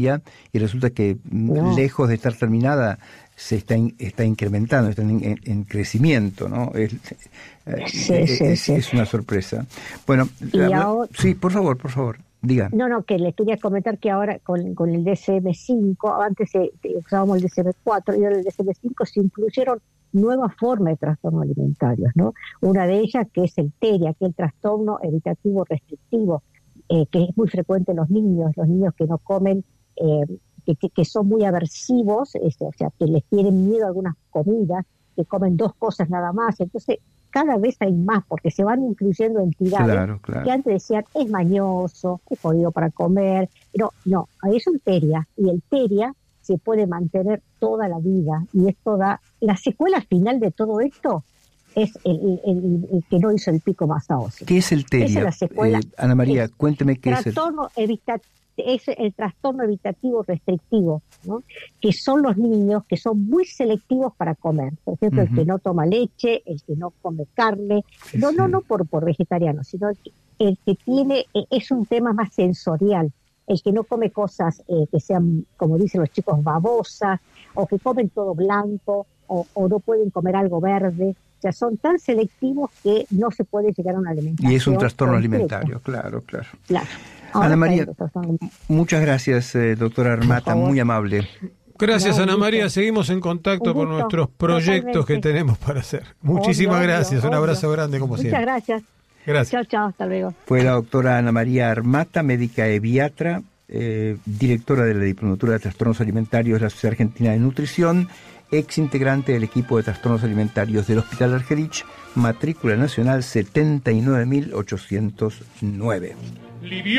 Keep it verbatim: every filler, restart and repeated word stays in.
y resulta que no. lejos de estar terminada se está in, está incrementando, está en, en, en crecimiento, ¿no? Es, sí, es, sí, es, sí. es una sorpresa. Bueno, habla, ahora, sí, por favor, por favor, diga. No, no, que les quería comentar que ahora con, con el D S M cinco, antes se, usábamos el D S M cuatro y ahora el D S M cinco se incluyeron nuevas formas de trastornos alimentarios, ¿no? Una de ellas que es el TERIA, que es el trastorno evitativo restrictivo, eh, que es muy frecuente en los niños, los niños que no comen, eh, que, que, que son muy aversivos, este, o sea, que les tienen miedo a algunas comidas, que comen dos cosas nada más. Entonces, cada vez hay más, porque se van incluyendo entidades claro, claro. que antes decían, es mañoso, es jodido para comer. No, no, es un TERIA, y el TERIA se puede mantener toda la vida, y esto da, la secuela final de todo esto es el, el, el que no hizo el pico masa ósea. ¿Qué es el TERIA? Esa es la secuela. Eh, Ana María, es cuénteme qué trastorno es el... Evita, es el trastorno evitativo restrictivo, ¿no? Que son los niños que son muy selectivos para comer. Por ejemplo, uh-huh. el que no toma leche, el que no come carne, sí, no, sí. no, no por, por vegetariano, sino el que, el que tiene, es un tema más sensorial. El que no come cosas eh, que sean, como dicen los chicos, babosas, o que comen todo blanco, o, o no pueden comer algo verde. O sea, son tan selectivos que no se puede llegar a una alimentación. Y es un trastorno completa. alimentario, claro, claro. Claro. Ahora Ana María, muchas gracias, eh, doctora Armata, muy amable. Gracias, no, Ana María. Seguimos en contacto por nuestros proyectos Totalmente. que tenemos para hacer. Muchísimas obvio, gracias. Obvio, un abrazo obvio. grande, como Muchas siempre. Muchas gracias. Gracias. Chao, chao, hasta luego. Fue la doctora Ana María Armata, médica eviatra, eh, directora de la Diplomatura de Trastornos Alimentarios de la Sociedad Argentina de Nutrición, ex integrante del equipo de trastornos alimentarios del Hospital Argerich, matrícula nacional setenta y nueve mil ochocientos nueve.